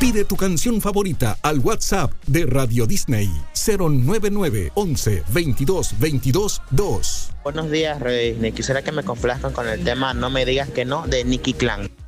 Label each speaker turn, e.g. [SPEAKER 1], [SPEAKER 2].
[SPEAKER 1] Pide tu canción favorita al WhatsApp de Radio Disney 099 11 22 22 2.
[SPEAKER 2] Buenos días, Radio Disney. Quisiera que me complazcan con el tema No me digas que no de Nicky Clan.